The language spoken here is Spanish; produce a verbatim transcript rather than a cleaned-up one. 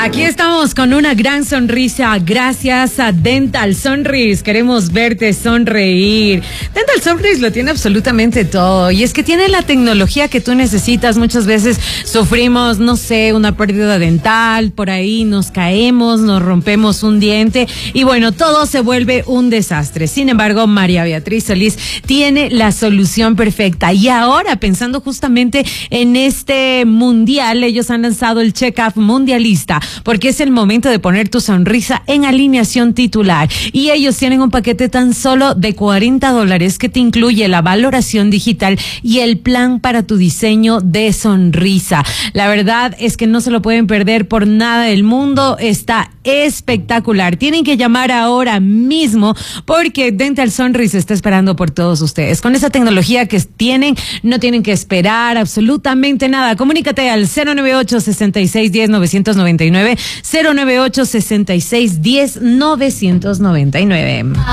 Aquí estamos con una gran sonrisa gracias a Dental Sonris. Queremos verte sonreír. Dental Sonris lo tiene absolutamente todo y es que tiene la tecnología que tú necesitas. Muchas veces sufrimos, no sé, una pérdida dental, por ahí nos caemos, nos rompemos un diente y bueno, todo se vuelve un desastre. Sin embargo, María Beatriz Solís tiene la solución perfecta y ahora pensando justamente en este mundial, ellos han lanzado el Check-up Mundialista, porque es el momento de poner tu sonrisa en alineación titular. Y ellos tienen un paquete tan solo de cuarenta dólares que te incluye la valoración digital y el plan para tu diseño de sonrisa. La verdad es que no se lo pueden perder por nada del mundo. Está espectacular. Tienen que llamar ahora mismo porque Dental Sonris está esperando por todos ustedes. Con esa tecnología que tienen, no tienen que esperar absolutamente nada. Comunícate al cero nueve ocho, seis seis uno cero, nueve nueve nueve, cero nueve ocho, seis seis uno cero, nueve nueve nueve.